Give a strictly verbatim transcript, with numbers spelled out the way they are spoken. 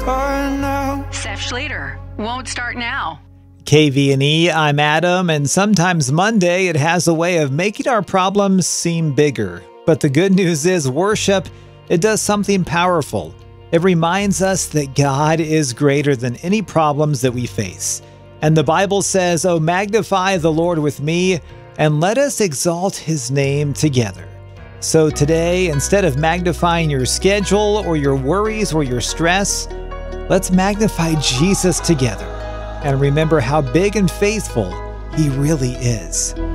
start now. Seth Schrader, won't start now. K V and E, I'm Adam, and sometimes Monday it has a way of making our problems seem bigger. But the good news is worship, it does something powerful. It reminds us that God is greater than any problems that we face. And the Bible says, "Oh, magnify the Lord with me, and let us exalt his name together." So today, instead of magnifying your schedule or your worries or your stress, let's magnify Jesus together and remember how big and faithful he really is.